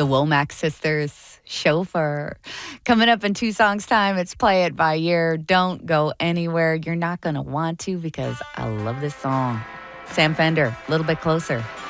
The Womack Sisters, Chauffeur. Coming up in 2 songs' time, it's Play It By Ear. Don't go anywhere. You're not going to want to because I love this song. Sam Fender, a little bit closer.